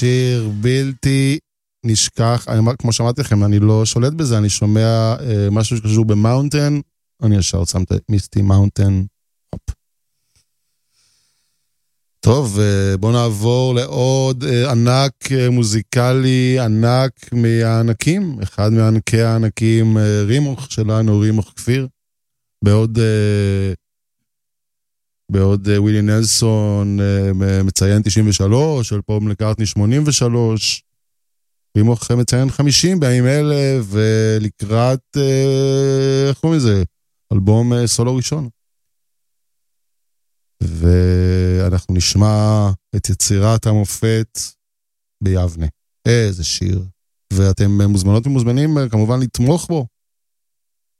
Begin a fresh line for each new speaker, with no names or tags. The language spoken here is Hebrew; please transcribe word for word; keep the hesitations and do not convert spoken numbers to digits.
שיר בלתי נשכח, אני, כמו שאמרתי לכם, אני לא שולט בזה, אני שומע אה, משהו שקשור במאונטן, אני ישר שם את מיסטי מאונטן, הופ. טוב, בואו נעבור לעוד ענק מוזיקלי, ענק מהענקים, אחד מענקי הענקים, רימוך שלנו, רימוך כפיר, בעוד, בעוד ווילי נלסון מציין תשעים ושלוש, של פול מקרטני שמונים ושלוש, רימוך מציין חמישים בימים אלה, ולקראת, איך קוראים לזה? אלבום סולו ראשון. ואנחנו נשמע את יצירת המופת ביבנה. איזה שיר. ואתם מוזמנות ומוזמנים כמובן לתמוך בו.